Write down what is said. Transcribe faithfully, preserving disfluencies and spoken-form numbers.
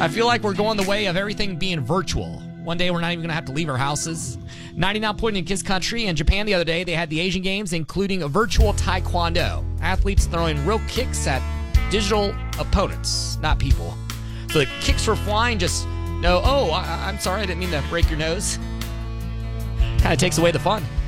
I feel like we're going the way of everything being virtual. One day we're not even going to have to leave our houses. ninety-nine point in Kids Country. In Japan the other day, they had the Asian Games, including a virtual taekwondo. Athletes throwing real kicks at digital opponents, not people. So the kicks were flying, just, no, oh, I, I'm sorry, I didn't mean to break your nose. Kind of takes away the fun.